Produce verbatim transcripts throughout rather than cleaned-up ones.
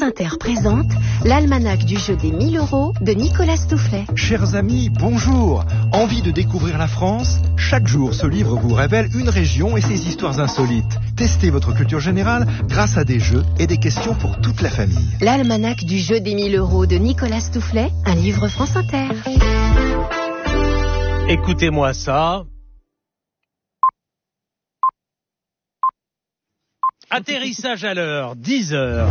France Inter présente l'almanach du jeu des mille euros de Nicolas Stoufflet. Chers amis, bonjour. Envie de découvrir la France? Chaque jour, ce livre vous révèle une région et ses histoires insolites. Testez votre culture générale grâce à des jeux et des questions pour toute la famille. L'almanach du jeu des mille euros de Nicolas Stoufflet, un livre France Inter. Écoutez-moi ça. Atterrissage à l'heure, dix heures.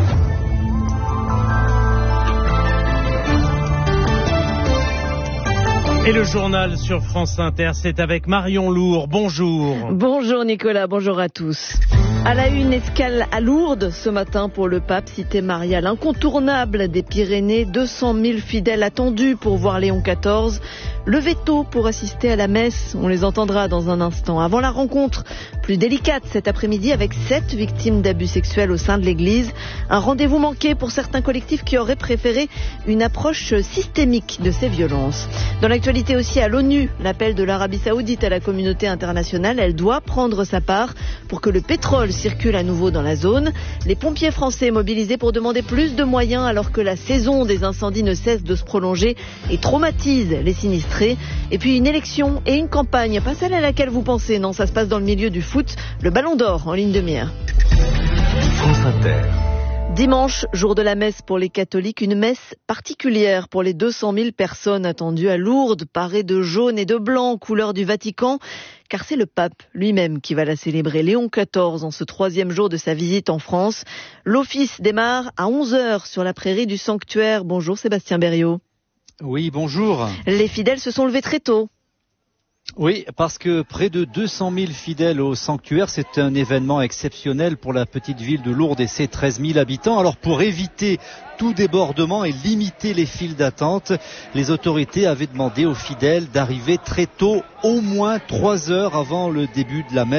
Et le journal sur France Inter, c'est avec Marion Lourd. Bonjour. Bonjour Nicolas, bonjour à tous. À la une, escale à Lourdes ce matin pour le pape, cité mariale incontournable des Pyrénées. deux cent mille fidèles attendus pour voir Léon quatorze. Le veto pour assister à la messe, on les entendra dans un instant. Avant la rencontre plus délicate cet après-midi avec sept victimes d'abus sexuels au sein de l'église. Un rendez-vous manqué pour certains collectifs qui auraient préféré une approche systémique de ces violences. Dans l'actualité aussi à l'ONU, l'appel de l'Arabie Saoudite à la communauté internationale, elle doit prendre sa part pour que le pétrole circule à nouveau dans la zone. Les pompiers français mobilisés pour demander plus de moyens alors que la saison des incendies ne cesse de se prolonger et traumatise les sinistrés. Et puis une élection et une campagne, pas celle à laquelle vous pensez, non, ça se passe dans le milieu du foot, le Ballon d'Or en ligne de mire. France Inter. Dimanche, jour de la messe pour les catholiques, une messe particulière pour les deux cent mille personnes attendues à Lourdes, parées de jaune et de blanc, couleur du Vatican, car c'est le pape lui-même qui va la célébrer, Léon quatorze, en ce troisième jour de sa visite en France. L'office démarre à onze heures sur la prairie du sanctuaire. Bonjour Sébastien Berriot. Oui, bonjour. Les fidèles se sont levés très tôt. Oui, parce que près de deux cent mille fidèles au sanctuaire, c'est un événement exceptionnel pour la petite ville de Lourdes et ses treize mille habitants. Alors pour éviter tout débordement et limiter les files d'attente, les autorités avaient demandé aux fidèles d'arriver très tôt, au moins trois heures avant le début de la messe.